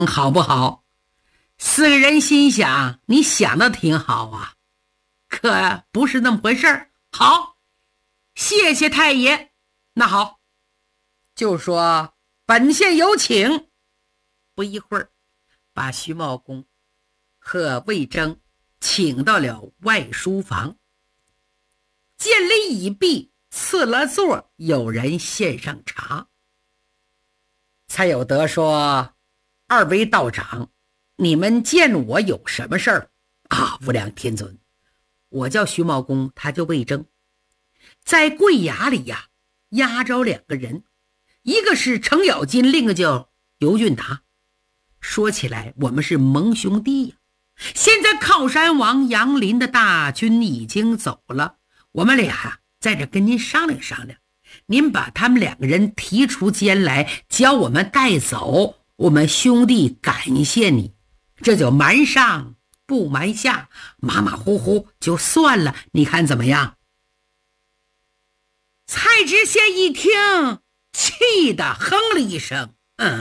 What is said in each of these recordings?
好不好？四个人心想，你想的挺好啊，可不是那么回事儿。好，谢谢太爷。那好，就说本县有请。不一会儿，把徐茂公和魏征请到了外书房，见礼已毕，赐了座，有人献上茶。蔡有德说：二位道长，你们见我有什么事儿啊？无量天尊，我叫徐茂公，他叫魏征，在贵衙里呀，押着两个人，一个是程咬金，另一个叫尤俊达。说起来我们是盟兄弟呀。现在靠山王杨林的大军已经走了，我们俩在这跟您商量商量，您把他们两个人提出监来，将我们带走，我们兄弟感谢你。这就瞒上不瞒下，马马虎虎就算了，你看怎么样？蔡知县一听，气得哼了一声，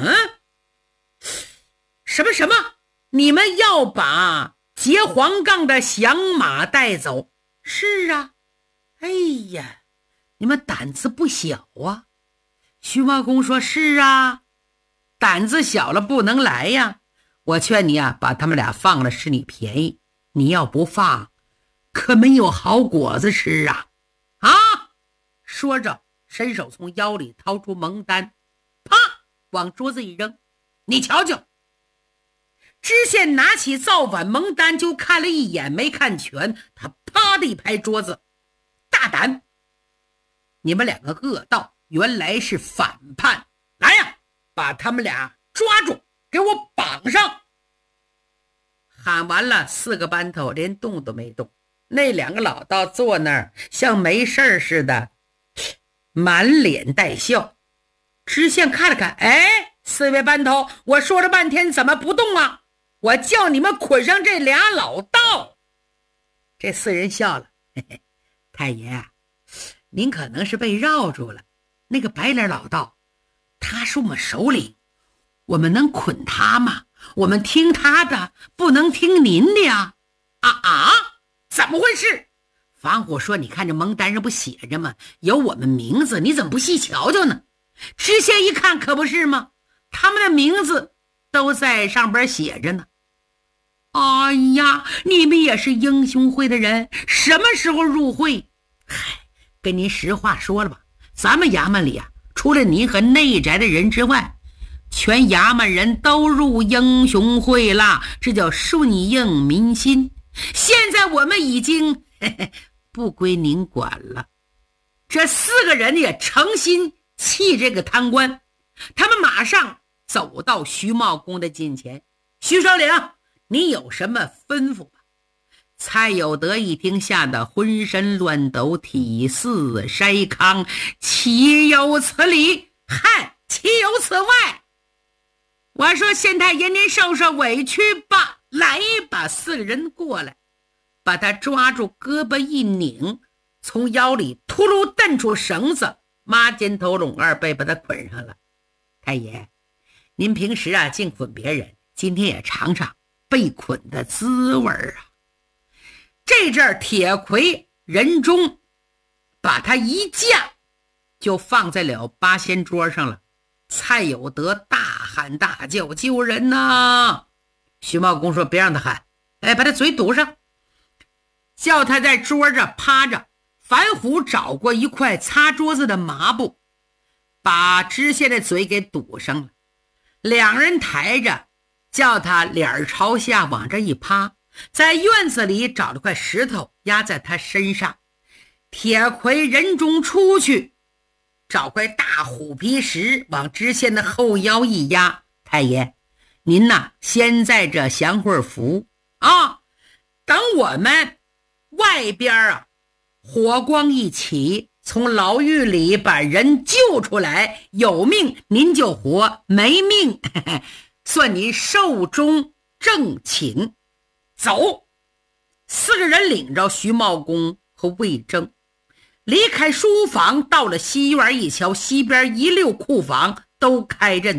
什么？你们要把结黄杠的响马带走？是啊。哎呀，你们胆子不小啊。徐茂公说：是啊，胆子小了不能来呀。我劝你啊，把他们俩放了是你便宜，你要不放可没有好果子吃啊。说着伸手从腰里掏出蒙单，啪往桌子一扔，你瞧瞧。知县拿起造反蒙单就看了一眼，没看全，他啪的一拍桌子：大胆！你们两个恶盗，原来是反叛！来呀，把他们俩抓住，给我绑上！喊完了，四个班头连动都没动，那两个老道坐那儿像没事似的，满脸带笑。知县看了看，哎，四位班头，我说了半天怎么不动啊？我叫你们捆上这俩老道。这四人笑了，嘿嘿，太爷，您可能是被绕住了。那个白脸老道，他是我们首领，我们能捆他吗？我们听他的，不能听您的呀。怎么回事？防虎说：你看这蒙单上不写着吗？有我们名字，你怎么不细瞧瞧呢？知县一看，可不是吗？他们的名字都在上边写着呢。哎呀，你们也是英雄会的人，什么时候入会？嗨，跟您实话说了吧，咱们衙门里啊，除了您和内宅的人之外，全衙门人都入英雄会了，这叫顺应民心。现在我们已经不归您管了。这四个人也诚心气这个贪官，他们马上走到徐茂公的近前：徐首领，你有什么吩咐吧？蔡有德一听，吓得浑身乱抖，体似筛糠。岂有此理！嗨，岂有此外！我说县太爷，您受受委屈吧。来，把四个人过来，把他抓住，胳膊一拧，从腰里秃噜蹬出绳子，抹肩头拢二背，把他捆上了。太爷，您平时啊净捆别人，今天也尝尝被捆的滋味啊！这阵铁魁人中把他一架，就放在了八仙桌上了。蔡有德大喊大叫：救人呐！徐茂公说：别让他喊，把他嘴堵上，叫他在桌上趴着。樊虎找过一块擦桌子的麻布，把知县的嘴给堵上了。两人抬着，叫他脸朝下往这一趴，在院子里找了块石头压在他身上。铁魁人中出去，找块大虎皮石往知县的后腰一压：太爷，您呐，先在这享会儿福啊，等我们外边啊火光一起，从牢狱里把人救出来，有命您就活，没命算您寿终正寝。走！四个人领着徐茂公和魏征离开书房，到了西院一瞧，西边一溜库房都开着呢，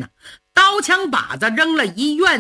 刀枪把子扔了一院